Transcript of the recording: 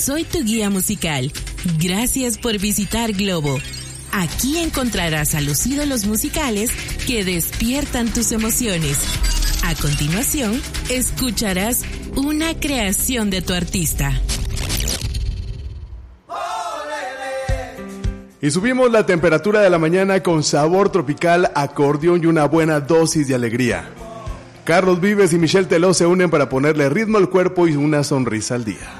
soy tu guía musical. Gracias por visitar Globo. Aquí encontrarás a los ídolos musicales que despiertan tus emociones. A continuación, escucharás una creación de tu artista. Y subimos la temperatura de la mañana con sabor tropical, acordeón y una buena dosis de alegría. Carlos Vives y Michelle Teló se unen para ponerle ritmo al cuerpo y una sonrisa al día.